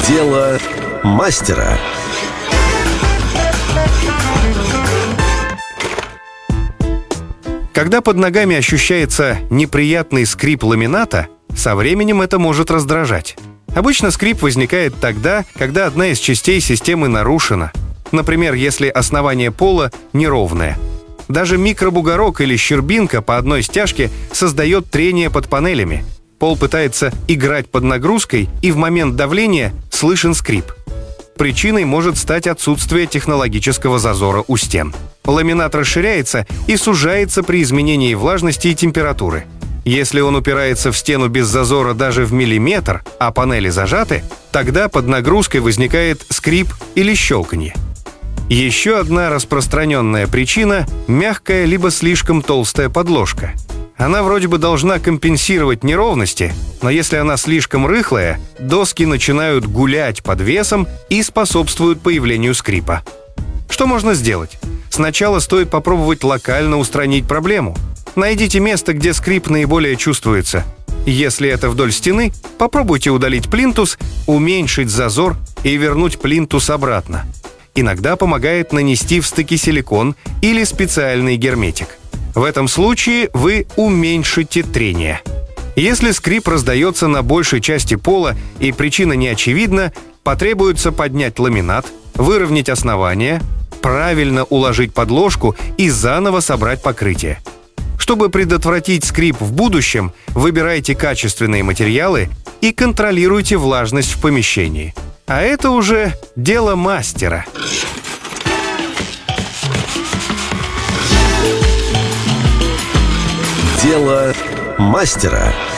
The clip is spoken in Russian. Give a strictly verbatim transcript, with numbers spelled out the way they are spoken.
Дело мастера. Когда под ногами ощущается неприятный скрип ламината, со временем это может раздражать. Обычно скрип возникает тогда, когда одна из частей системы нарушена. Например, если основание пола неровное. Даже микробугорок или щербинка по одной стяжке создает трение под панелями. Пол пытается играть под нагрузкой, и в момент давления слышен скрип. Причиной может стать отсутствие технологического зазора у стен. Ламинат расширяется и сужается при изменении влажности и температуры. Если он упирается в стену без зазора даже в миллиметр, а панели зажаты, тогда под нагрузкой возникает скрип или щелканье. Еще одна распространенная причина – мягкая либо слишком толстая подложка. Она вроде бы должна компенсировать неровности, но если она слишком рыхлая, доски начинают гулять под весом и способствуют появлению скрипа. Что можно сделать? Сначала стоит попробовать локально устранить проблему. Найдите место, где скрип наиболее чувствуется. Если это вдоль стены, попробуйте удалить плинтус, уменьшить зазор и вернуть плинтус обратно. Иногда помогает нанести в стыки силикон или специальный герметик. В этом случае вы уменьшите трение. Если скрип раздается на большей части пола и причина не очевидна, потребуется поднять ламинат, выровнять основание, правильно уложить подложку и заново собрать покрытие. Чтобы предотвратить скрип в будущем, выбирайте качественные материалы и контролируйте влажность в помещении. А это уже дело мастера. Дело мастера.